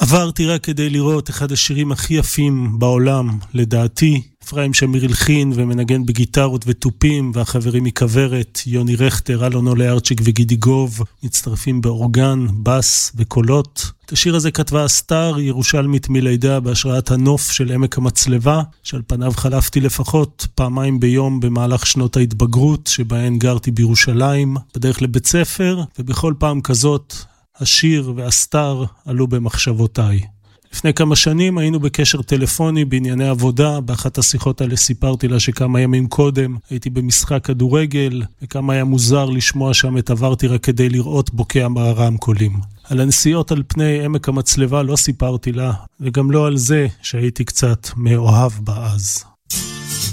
עברתי רק כדי לראות אחד השירים הכי יפים בעולם, לדעתי. אפרים שמיר הלחין ומנגן בגיטרות וטופים, והחברים מכוורת, יוני רכטר, אלון עולה ארצ'יק וגידי גוב, מצטרפים באורגן, בס וקולות. את השיר הזה כתבה אסתר, ירושלמית מלידה, בהשראת הנוף של עמק המצלבה, שעל פניו חלפתי לפחות פעמיים ביום במהלך שנות ההתבגרות, שבהן גרתי בירושלים, בדרך לבית ספר, ובכל פעם כזאת, השיר ואסתר עלו במחשבותיי. לפני כמה שנים היינו בקשר טלפוני בענייני עבודה, באחת השיחות האלה סיפרתי לה שכמה ימים קודם הייתי במשחק כדורגל, וכמה היה מוזר לשמוע שם את עברתי רק כדי לראות בוקע הרמקולים. על הנסיעות על פני עמק המצלבה לא סיפרתי לה, וגם לא על זה שהייתי קצת מאוהב בה אז.